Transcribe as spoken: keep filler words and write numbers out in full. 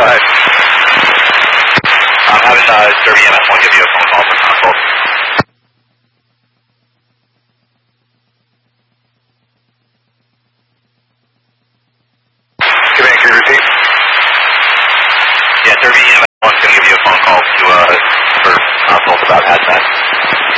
Go ahead. I'm having uh, Derby M S one give you a phone call for consult. Command, can you repeat? Yeah, Derby M S one's going to give you a phone call to, uh, for consult about hazmat.